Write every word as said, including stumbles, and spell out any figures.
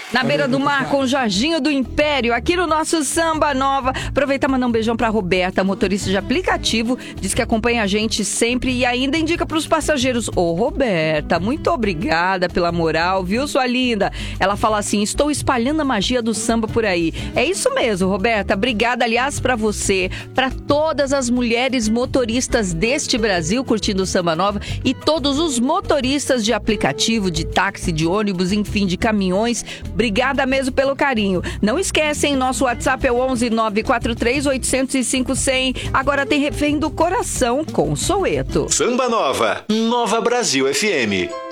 Na beira do mar com o Jorginho do Império, aqui no nosso Samba Nova. Aproveitar e mandar um beijão pra Roberta, motorista de aplicativo. Diz que acompanha a gente sempre e ainda indica pros passageiros. Ô, Roberta, muito obrigada pela moral, viu, sua linda? Ela fala assim, estou espalhando a magia do samba por aí. É isso mesmo, Roberta. Obrigada, aliás, pra você, pra todas as mulheres motoristas deste Brasil curtindo o Samba Nova e todos os motoristas de aplicativo, de táxi, de ônibus, enfim, de caminhões. Obrigada mesmo pelo carinho. Não esquecem, nosso WhatsApp é o onze nove quatro três oito zero cinco zero zero. Agora tem Refém do Coração com Soweto. Samba Nova, Nova Brasil F M.